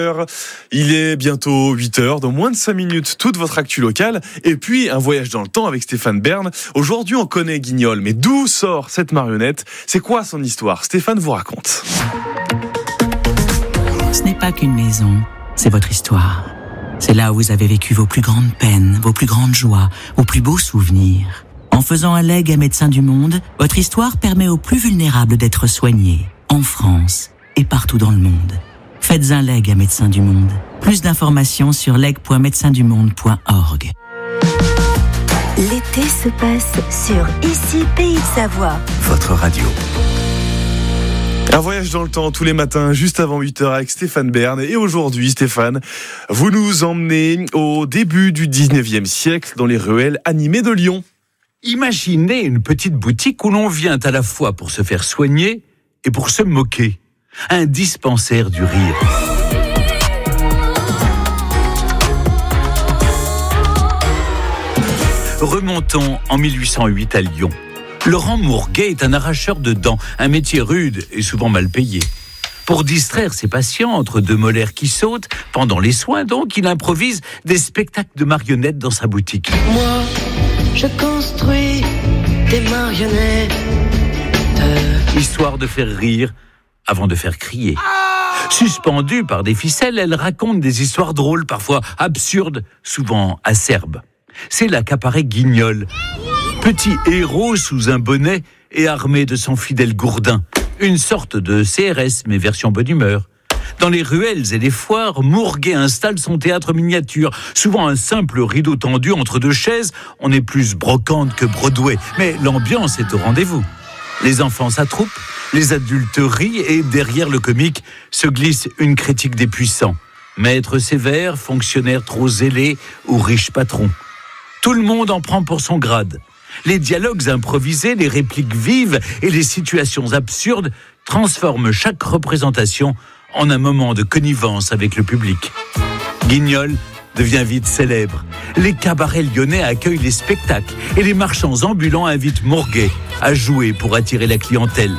Il est bientôt 8h, dans moins de 5 minutes, toute votre actu locale. Et puis, un voyage dans le temps avec Stéphane Bern. Aujourd'hui, on connaît Guignol, mais d'où sort cette marionnette ? C'est quoi son histoire ? Stéphane vous raconte. Ce n'est pas qu'une maison, c'est votre histoire. C'est là où vous avez vécu vos plus grandes peines, vos plus grandes joies, vos plus beaux souvenirs. En faisant un legs à Médecins du Monde, votre histoire permet aux plus vulnérables d'être soignés, en France et partout dans le monde. Faites un legs à Médecins du Monde. Plus d'informations sur leg.médecindumonde.org. L'été se passe sur Ici Pays de Savoie. Votre radio. Un voyage dans le temps tous les matins, juste avant 8h avec Stéphane Bern. Et aujourd'hui, Stéphane, vous nous emmenez au début du 19e siècle dans les ruelles animées de Lyon. Imaginez une petite boutique où l'on vient à la fois pour se faire soigner et pour se moquer. Un dispensaire du rire. Remontons en 1808 à Lyon. Laurent Mourguet est un arracheur de dents, un métier rude et souvent mal payé. Pour distraire ses patients entre deux molaires qui sautent, pendant les soins donc, il improvise des spectacles de marionnettes dans sa boutique. Moi, je construis des marionnettes. Histoire de faire rire avant de faire crier. Suspendue par des ficelles, elle raconte des histoires drôles, parfois absurdes, souvent acerbes. C'est là qu'apparaît Guignol. Petit héros sous un bonnet et armé de son fidèle gourdin. Une sorte de CRS, mais version bonne humeur. Dans les ruelles et les foires, Mourguet installe son théâtre miniature. Souvent un simple rideau tendu entre deux chaises. On est plus brocante que Broadway, mais l'ambiance est au rendez-vous. Les enfants s'attroupent, les adultes rient et derrière le comique se glisse une critique des puissants. Maître sévère, fonctionnaire trop zélé ou riche patron. Tout le monde en prend pour son grade. Les dialogues improvisés, les répliques vives et les situations absurdes transforment chaque représentation en un moment de connivence avec le public. Guignol devient vite célèbre. Les cabarets lyonnais accueillent les spectacles et les marchands ambulants invitent Mourguet à jouer pour attirer la clientèle.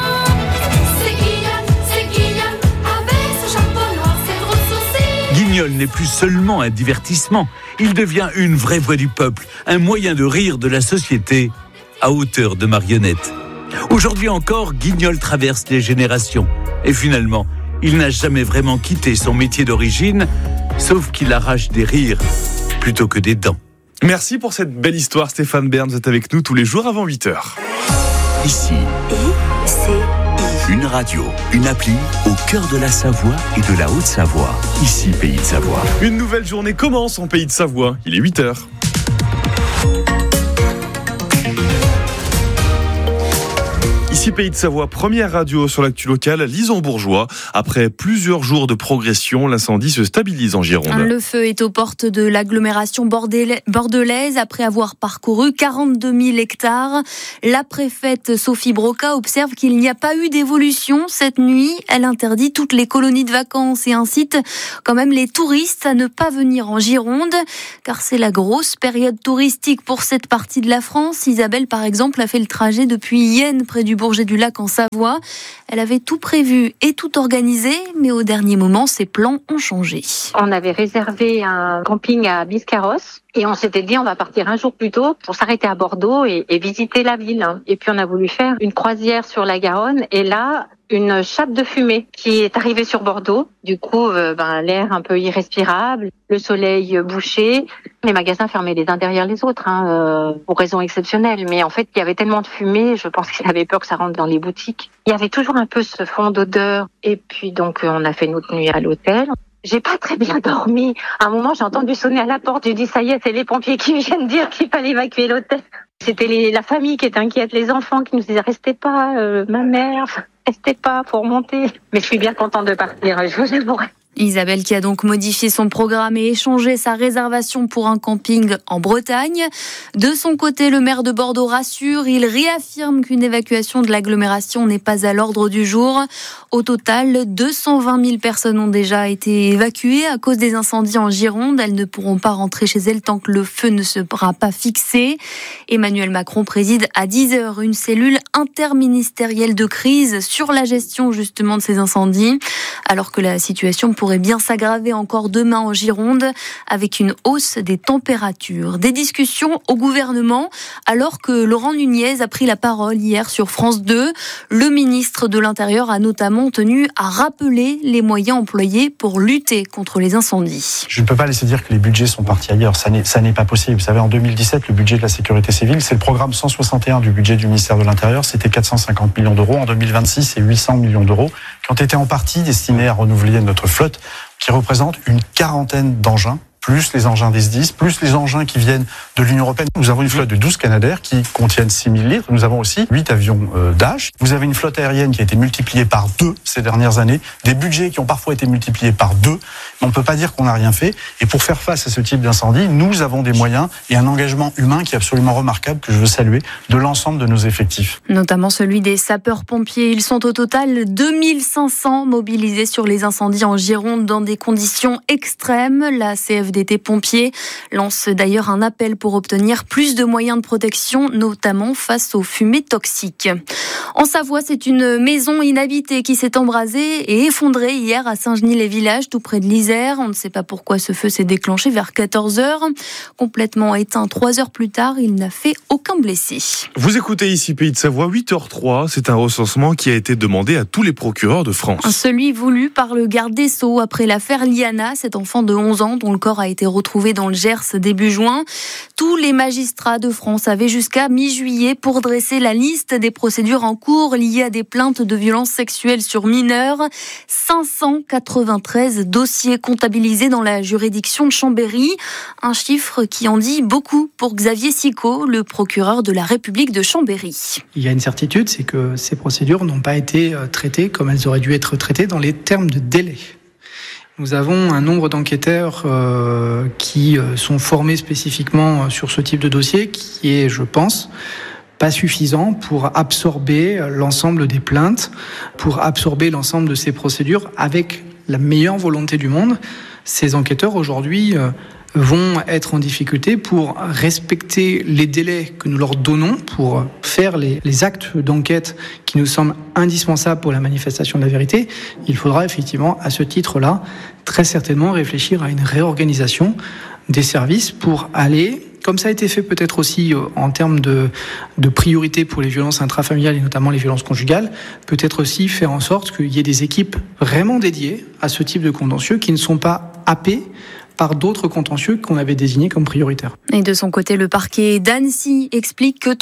Guignol n'est plus seulement un divertissement, il devient une vraie voix du peuple, un moyen de rire de la société à hauteur de marionnette. Aujourd'hui encore, Guignol traverse les générations et finalement, il n'a jamais vraiment quitté son métier d'origine, sauf qu'il arrache des rires plutôt que des dents. Merci pour cette belle histoire, Stéphane Bern. Vous êtes avec nous tous les jours avant 8h. Ici, une radio, une appli au cœur de la Savoie et de la Haute-Savoie. Ici, Pays de Savoie. Une nouvelle journée commence en Pays de Savoie. Il est 8h. Ici Pays de Savoie, première radio sur l'actu locale, Lison-Bourgeois. Après plusieurs jours de progression, l'incendie se stabilise en Gironde. Le feu est aux portes de l'agglomération bordelaise après avoir parcouru 42 000 hectares. La préfète Sophie Broca observe qu'il n'y a pas eu d'évolution cette nuit. Elle interdit toutes les colonies de vacances et incite quand même les touristes à ne pas venir en Gironde, car c'est la grosse période touristique pour cette partie de la France. Isabelle, par exemple, a fait le trajet depuis Yenne, près du Bourget du Lac en Savoie. Elle avait tout prévu et tout organisé, mais au dernier moment, ses plans ont changé. On avait réservé un camping à Biscarrosse et on s'était dit on va partir un jour plus tôt pour s'arrêter à Bordeaux et visiter la ville. Et puis on a voulu faire une croisière sur la Garonne et là, une chape de fumée qui est arrivée sur Bordeaux. Du coup, l'air un peu irrespirable, le soleil bouché, les magasins fermés les uns derrière les autres, pour raisons exceptionnelles. Mais en fait, il y avait tellement de fumée, je pense qu'ils avaient peur que ça rentre dans les boutiques. Il y avait toujours un peu ce fond d'odeur. Et puis donc, on a fait notre nuit à l'hôtel. J'ai pas très bien dormi. À un moment, j'ai entendu sonner à la porte. J'ai dit, ça y est, c'est les pompiers qui viennent dire qu'il fallait évacuer l'hôtel. C'était la famille qui était inquiète, les enfants qui nous disaient, restez pas, ma mère, restez pas, faut remonter. Mais je suis bien contente de partir, je vous avouerai. Isabelle qui a donc modifié son programme et échangé sa réservation pour un camping en Bretagne. De son côté, le maire de Bordeaux rassure, il réaffirme qu'une évacuation de l'agglomération n'est pas à l'ordre du jour. Au total, 220 000 personnes ont déjà été évacuées à cause des incendies en Gironde. Elles ne pourront pas rentrer chez elles tant que le feu ne sera pas fixé. Emmanuel Macron préside à 10h une cellule interministérielle de crise sur la gestion justement de ces incendies, alors que la situation pourrait pourrait bien s'aggraver encore demain en Gironde avec une hausse des températures. Des discussions au gouvernement alors que Laurent Nunez a pris la parole hier sur France 2. Le ministre de l'Intérieur a notamment tenu à rappeler les moyens employés pour lutter contre les incendies. Je ne peux pas laisser dire que les budgets sont partis ailleurs. Ça n'est pas possible. Vous savez, en 2017, le budget de la sécurité civile, c'est le programme 161 du budget du ministère de l'Intérieur. C'était 450 millions d'euros. En 2026, c'est 800 millions d'euros qui ont été en partie destinés à renouveler notre flotte, qui représente une quarantaine d'engins, plus les engins des SDIS, plus les engins qui viennent de l'Union européenne. Nous avons une flotte de 12 Canadair qui contiennent 6000 litres. Nous avons aussi 8 avions Dash. Vous avez une flotte aérienne qui a été multipliée par 2 ces dernières années, des budgets qui ont parfois été multipliés par 2. Mais on ne peut pas dire qu'on n'a rien fait. Et pour faire face à ce type d'incendie, nous avons des moyens et un engagement humain qui est absolument remarquable, que je veux saluer, de l'ensemble de nos effectifs. Notamment celui des sapeurs-pompiers. Ils sont au total 2500 mobilisés sur les incendies en Gironde dans des conditions extrêmes. La CFDT Pompiers lance d'ailleurs un appel pour obtenir plus de moyens de protection, notamment face aux fumées toxiques. En Savoie, c'est une maison inhabitée qui s'est embrasée et effondrée hier à Saint-Genis-les-Villages, tout près de l'Isère. On ne sait pas pourquoi ce feu s'est déclenché vers 14h. Complètement éteint 3 heures plus tard, il n'a fait aucun blessé. Vous écoutez ici Pays de Savoie, 8h03. C'est un recensement qui a été demandé à tous les procureurs de France. Celui voulu par le garde des Sceaux après l'affaire Liana, cet enfant de 11 ans dont le corps a été retrouvé dans le Gers début juin. Tous les magistrats de France avaient jusqu'à mi-juillet pour dresser la liste des procédures en cours liées à des plaintes de violences sexuelles sur mineurs. 593 dossiers comptabilisés dans la juridiction de Chambéry. Un chiffre qui en dit beaucoup pour Xavier Sicot, le procureur de la République de Chambéry. Il y a une certitude, c'est que ces procédures n'ont pas été traitées comme elles auraient dû être traitées dans les termes de délai. Nous avons un nombre d'enquêteurs qui sont formés spécifiquement sur ce type de dossier qui est, je pense, pas suffisant pour absorber l'ensemble des plaintes, pour absorber l'ensemble de ces procédures avec la meilleure volonté du monde. Ces enquêteurs aujourd'hui vont être en difficulté pour respecter les délais que nous leur donnons pour faire les actes d'enquête qui nous semblent indispensables pour la manifestation de la vérité. Il faudra effectivement, à ce titre-là, très certainement réfléchir à une réorganisation des services pour aller, comme ça a été fait peut-être aussi en termes de priorité pour les violences intrafamiliales et notamment les violences conjugales, peut-être aussi faire en sorte qu'il y ait des équipes vraiment dédiées à ce type de contentieux qui ne sont pas happées par d'autres contentieux qu'on avait désignés comme prioritaires. Et de son côté, le parquet d'Annecy explique que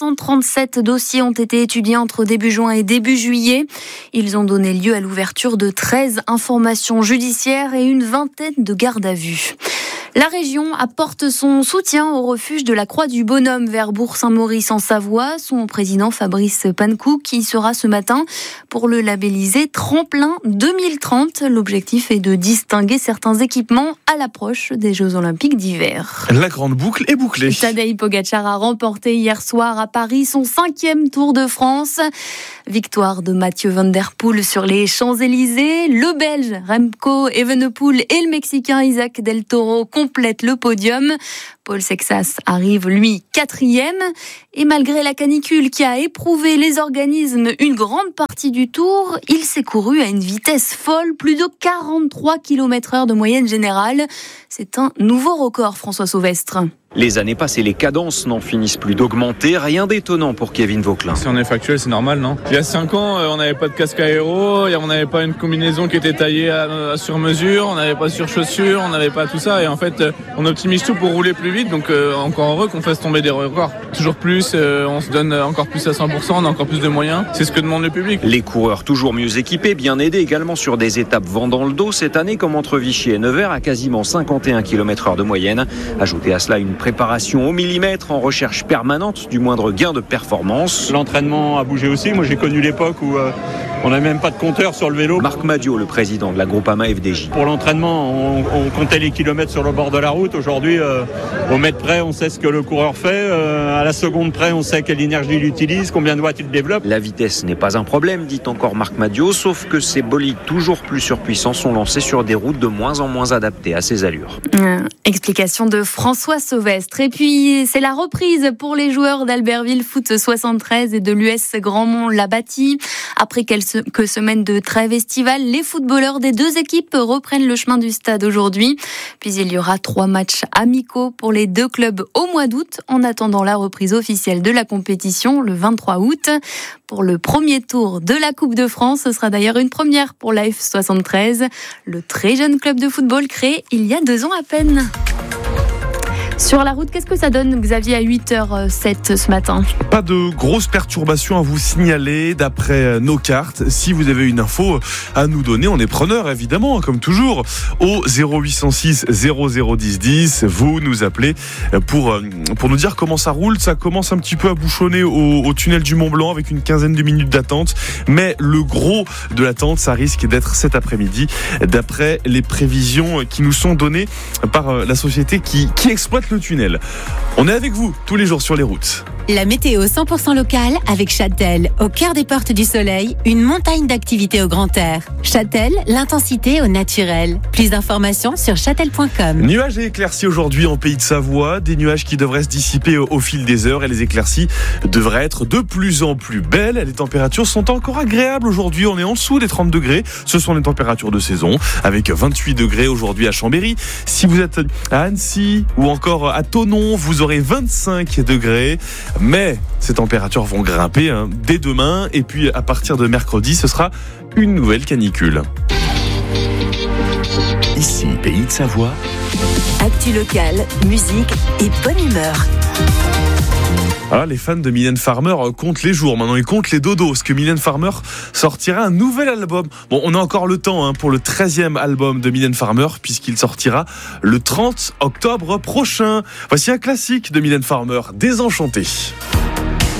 337 dossiers ont été étudiés entre début juin et début juillet. Ils ont donné lieu à l'ouverture de 13 informations judiciaires et une vingtaine de gardes à vue. La région apporte son soutien au refuge de la Croix du Bonhomme vers Bourg-Saint-Maurice en Savoie. Son président Fabrice Pancou qui sera ce matin pour le labelliser Tremplin 2030. L'objectif est de distinguer certains équipements à l'approche des Jeux Olympiques d'hiver. La grande boucle est bouclée. Tadej Pogačar a remporté hier soir à Paris son 5e Tour de France. Victoire de Mathieu Van Der Poel sur les Champs-Élysées. Le Belge Remco Evenepoel et le Mexicain Isaac Del Toro complètent le podium. Paul Sexas arrive, lui, 4e. Et malgré la canicule qui a éprouvé les organismes une grande partie du tour, il s'est couru à une vitesse folle, plus de 43 km/h de moyenne générale. C'est un nouveau record, François Sauvestre. Les années passées, les cadences n'en finissent plus d'augmenter. Rien d'étonnant pour Kevin Vauquelin. Si on est factuel, c'est normal, non ? Il y a 5 ans, on n'avait pas de casque aéro, on n'avait pas une combinaison qui était taillée sur mesure, on n'avait pas de surchaussures, on n'avait pas tout ça. Et en fait, on optimise tout pour rouler plus vite. Donc encore heureux qu'on fasse tomber des records. Toujours plus, on se donne encore plus à 100%, on a encore plus de moyens. C'est ce que demande le public. Les coureurs toujours mieux équipés, bien aidés également sur des étapes vent dans le dos. Cette année, comme entre Vichy et Nevers, à quasiment 51 km/h de moyenne. Ajoutez à cela une préparation au millimètre en recherche permanente du moindre gain de performance. L'entraînement a bougé aussi. Moi, j'ai connu l'époque où on n'avait même pas de compteur sur le vélo. Marc Madiot, le président de la Groupama FDJ. Pour l'entraînement, on comptait les kilomètres sur le bord de la route. Aujourd'hui, au mètre près, on sait ce que le coureur fait. À la seconde près, on sait quelle énergie il utilise, combien de watts il développe. La vitesse n'est pas un problème, dit encore Marc Madiot, sauf que ces bolides toujours plus surpuissants sont lancés sur des routes de moins en moins adaptées à ses allures. Explication de François Sauvestre. Et puis, c'est la reprise pour les joueurs d'Albertville Foot 73 et de l'US Grandmont-la-Bâtie. Après qu'elles se quelques semaines de trêve estivale, les footballeurs des deux équipes reprennent le chemin du stade aujourd'hui. Puis il y aura 3 matchs amicaux pour les 2 clubs au mois d'août, en attendant la reprise officielle de la compétition le 23 août. Pour le premier tour de la Coupe de France, ce sera d'ailleurs une première pour la F73, le très jeune club de football créé il y a 2 ans à peine. Sur la route, qu'est-ce que ça donne, Xavier, à 8h07 ce matin ? Pas de grosses perturbations à vous signaler d'après nos cartes. Si vous avez une info à nous donner, on est preneur évidemment, comme toujours. Au 0806 0010 10, vous nous appelez pour nous dire comment ça roule. Ça commence un petit peu à bouchonner au tunnel du Mont Blanc avec une quinzaine de minutes d'attente. Mais le gros de l'attente, ça risque d'être cet après-midi, d'après les prévisions qui nous sont données par la société qui exploite le tunnel. On est avec vous tous les jours sur les routes. La météo 100% locale avec Châtel, au cœur des portes du soleil, une montagne d'activités au grand air. Châtel, l'intensité au naturel. Plus d'informations sur châtel.com. Nuages et éclaircies aujourd'hui en Pays de Savoie, des nuages qui devraient se dissiper au fil des heures et les éclaircies devraient être de plus en plus belles. Les températures sont encore agréables aujourd'hui, on est en dessous des 30 degrés. Ce sont les températures de saison avec 28 degrés aujourd'hui à Chambéry. Si vous êtes à Annecy ou encore à Thonon, vous aurez 25 degrés. Mais ces températures vont grimper dès demain et puis à partir de mercredi, ce sera une nouvelle canicule. Ici, Pays de Savoie. Actu locale, musique et bonne humeur. Ah, les fans de Mylène Farmer comptent les jours, maintenant ils comptent les dodos, parce que Mylène Farmer sortira un nouvel album. Bon, on a encore le temps pour le 13e album de Mylène Farmer, puisqu'il sortira le 30 octobre prochain. Voici un classique de Mylène Farmer, Désenchanté.